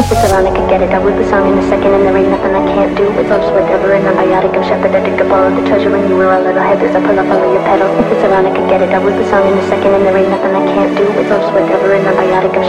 It's ironic, I get it. I wrote the song in a second and there ain't nothing I can't do. It's all just whatever and I'm biotic. I'm shepherded to all of the treasure when you were a little headless. I pull up all of your pedals. It's ironic, I get it. I wrote the song in a second and there ain't nothing I can't do. It's all just whatever and I'm biotic. I'm